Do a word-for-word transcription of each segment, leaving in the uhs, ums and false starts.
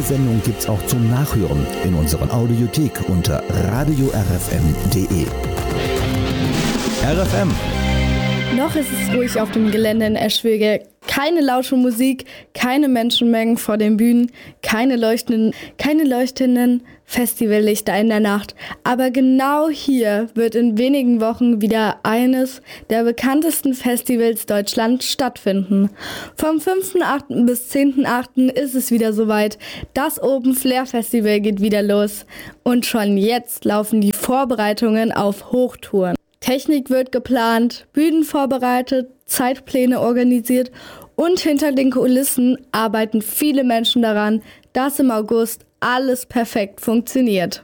Sendung gibt's auch zum Nachhören in unserer Audiothek unter radio r f m punkt d e. R F M. Noch ist es ruhig auf dem Gelände in Eschwege. Keine laute Musik, keine Menschenmengen vor den Bühnen, keine leuchtenden, keine leuchtenden Festivallichter in der Nacht. Aber genau hier wird in wenigen Wochen wieder eines der bekanntesten Festivals Deutschlands stattfinden. Vom fünften achten bis zehnten achten ist es wieder soweit. Das Open Flair Festival geht wieder los. Und schon jetzt laufen die Vorbereitungen auf Hochtouren. Technik wird geplant, Bühnen vorbereitet, Zeitpläne organisiert und hinter den Kulissen arbeiten viele Menschen daran, dass im August alles perfekt funktioniert.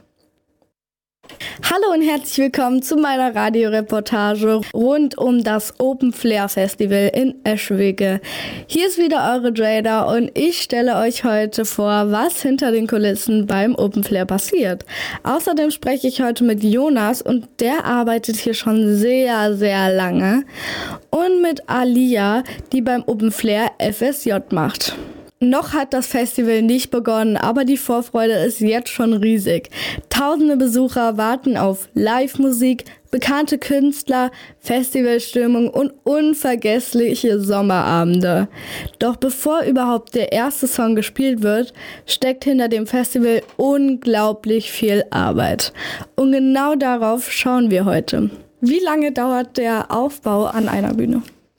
Hallo und herzlich willkommen zu meiner Radioreportage rund um das Open Flair Festival in Eschwege. Hier ist wieder eure Jada und ich stelle euch heute vor, was hinter den Kulissen beim Open Flair passiert. Außerdem spreche ich heute mit Jonas und der arbeitet hier schon sehr, sehr lange. Und mit Alia, die beim Open Flair F S J macht. Noch hat das Festival nicht begonnen, aber die Vorfreude ist jetzt schon riesig. Tausende Besucher warten auf Live-Musik, bekannte Künstler, Festivalstimmung und unvergessliche Sommerabende. Doch bevor überhaupt der erste Song gespielt wird, steckt hinter dem Festival unglaublich viel Arbeit. Und genau darauf schauen wir heute. Wie lange dauert der Aufbau an einer Bühne?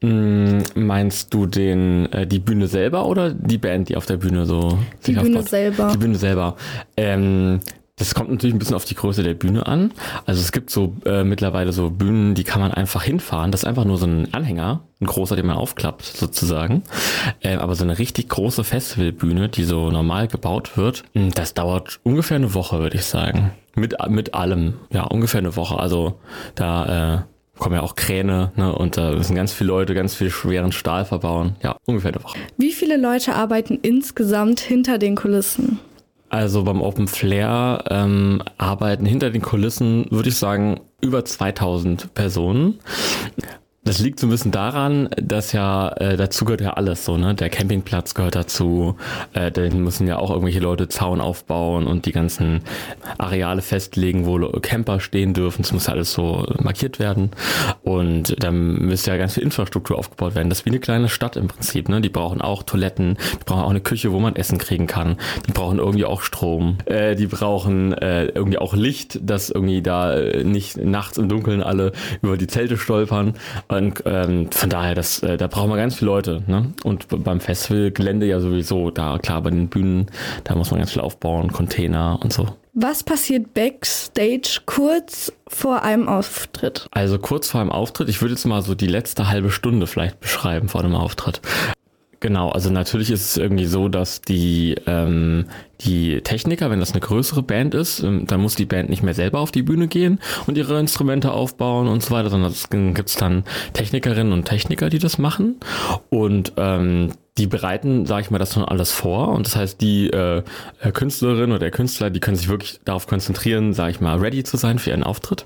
Meinst du den äh, die Bühne selber oder die Band, die auf der Bühne so die sich Bühne aufbaut? selber. Die Bühne selber. Ähm, das kommt natürlich ein bisschen auf die Größe der Bühne an. Also es gibt so äh, mittlerweile so Bühnen, die kann man einfach hinfahren. Das ist einfach nur so ein Anhänger, ein großer, den man aufklappt sozusagen. Äh, aber so eine richtig große Festivalbühne, die so normal gebaut wird, das dauert ungefähr eine Woche, würde ich sagen. Mit mit allem, ja, ungefähr eine Woche. Also da äh, kommen ja auch Kräne, ne, und da müssen ganz viele Leute ganz viel schweren Stahl verbauen. Ja, ungefähr eine Woche. Wie viele Leute arbeiten insgesamt hinter den Kulissen? Also beim Open Flair ähm, arbeiten hinter den Kulissen, würde ich sagen, über zweitausend Personen. Das liegt so ein bisschen daran, dass ja, äh, dazu gehört ja alles so, ne? Der Campingplatz gehört dazu, äh, da müssen ja auch irgendwelche Leute Zaun aufbauen und die ganzen Areale festlegen, wo Camper stehen dürfen. Das muss ja alles so markiert werden. Und dann müsste ja ganz viel Infrastruktur aufgebaut werden. Das ist wie eine kleine Stadt im Prinzip, ne? Die brauchen auch Toiletten, die brauchen auch eine Küche, wo man Essen kriegen kann. Die brauchen irgendwie auch Strom. Äh, die brauchen äh, irgendwie auch Licht, dass irgendwie da äh, nicht nachts im Dunkeln alle über die Zelte stolpern. Und ähm, von daher, das, äh, da brauchen wir ganz viele Leute, ne? Und b- beim Festivalgelände ja sowieso, da klar, bei den Bühnen, da muss man ganz viel aufbauen, Container und so. Was passiert backstage kurz vor einem Auftritt? Also kurz vor einem Auftritt, ich würde jetzt mal so die letzte halbe Stunde vielleicht beschreiben vor dem Auftritt. Genau, also natürlich ist es irgendwie so, dass die ähm, die Techniker, wenn das eine größere Band ist, ähm, dann muss die Band nicht mehr selber auf die Bühne gehen und ihre Instrumente aufbauen und so weiter, sondern es gibt dann Technikerinnen und Techniker, die das machen und ähm, die bereiten, sage ich mal, das schon alles vor und das heißt, die äh, Künstlerin oder der Künstler, die können sich wirklich darauf konzentrieren, sage ich mal, ready zu sein für ihren Auftritt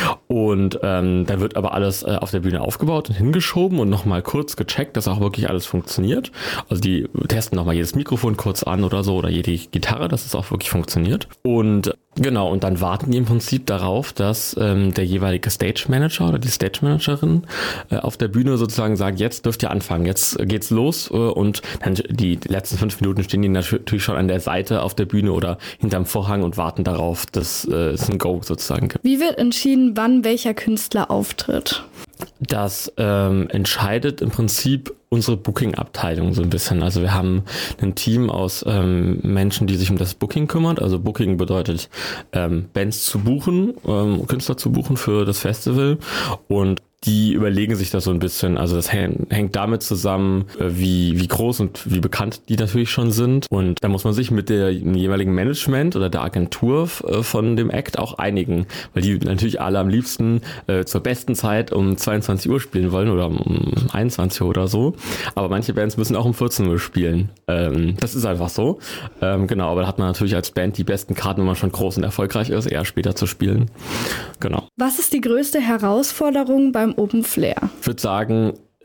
und ähm, dann wird aber alles äh, auf der Bühne aufgebaut und hingeschoben und nochmal kurz gecheckt, dass auch wirklich alles funktioniert. Also die testen nochmal jedes Mikrofon kurz an oder so oder jede Gitarre, dass es auch wirklich funktioniert und genau, und dann warten die im Prinzip darauf, dass ähm, der jeweilige Stage Manager oder die Stage Managerin äh, auf der Bühne sozusagen sagt, jetzt dürft ihr anfangen, jetzt geht's los äh, und dann die letzten fünf Minuten stehen die natürlich schon an der Seite auf der Bühne oder hinterm Vorhang und warten darauf, dass äh, es ein Go sozusagen gibt. Wie wird entschieden, wann welcher Künstler auftritt? Das ähm, entscheidet im Prinzip unsere Booking-Abteilung so ein bisschen. Also wir haben ein Team aus ähm, Menschen, die sich um das Booking kümmert. Also Booking bedeutet ähm, Bands zu buchen, ähm, Künstler zu buchen für das Festival und die überlegen sich das so ein bisschen. Also das hängt damit zusammen, wie wie groß und wie bekannt die natürlich schon sind. Und da muss man sich mit der jeweiligen Management oder der Agentur von dem Act auch einigen, weil die natürlich alle am liebsten äh, zur besten Zeit um zweiundzwanzig Uhr spielen wollen oder um einundzwanzig Uhr oder so. Aber manche Bands müssen auch um vierzehn Uhr spielen. Ähm, das ist einfach so. Ähm, genau, aber da hat man natürlich als Band die besten Karten, wenn man schon groß und erfolgreich ist, eher später zu spielen. Genau. Was ist die größte Herausforderung beim Open Flair? Ich würde sagen,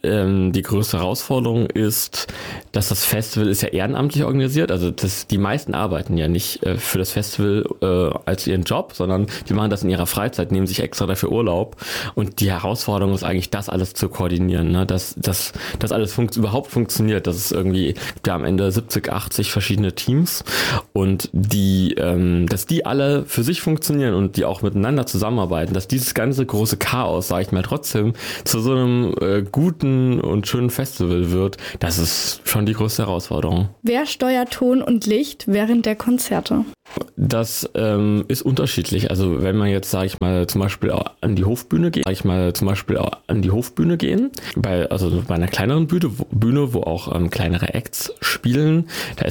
ähm, die größte Herausforderung ist, dass das Festival ist ja ehrenamtlich organisiert. Also das, die meisten arbeiten ja nicht äh, für das Festival äh, als ihren Job, sondern die machen das in ihrer Freizeit, nehmen sich extra dafür Urlaub. Und die Herausforderung ist eigentlich, das alles zu koordinieren, ne? dass, dass das alles funkt, überhaupt funktioniert. Das ist irgendwie, gibt ja am Ende siebzig, achtzig verschiedene Teams und die, ähm, dass die alle für sich funktionieren und die auch miteinander zusammenarbeiten, dass dieses ganze große Chaos, sage ich mal, trotzdem zu so einem äh, guten und schönen Festival wird, das ist schon die größte Herausforderung. Wer steuert Ton und Licht während der Konzerte? Das ähm, ist unterschiedlich. Also wenn man jetzt, sage ich mal, zum Beispiel an die Hofbühne geht, sage ich mal, zum Beispiel an die Hofbühne gehen, bei, also bei einer kleineren Bühne, wo, Bühne, wo auch ähm, kleinere Acts spielen, da ist